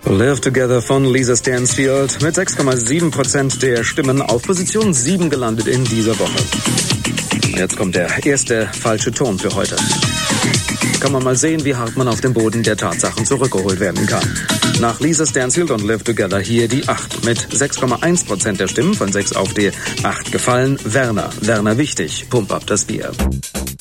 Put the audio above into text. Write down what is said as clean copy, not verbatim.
Live Together von Lisa Stansfield mit 6,7% der Stimmen auf Position 7 gelandet in dieser Woche. Jetzt kommt der erste falsche Ton für heute. Kann man mal sehen, wie hart man auf dem Boden der Tatsachen zurückgeholt werden kann. Nach Lisa Stansfield und Live Together hier die 8. Mit 6,1% der Stimmen von 6 auf die 8 gefallen. Werner Wichtig, Pump up das Bier.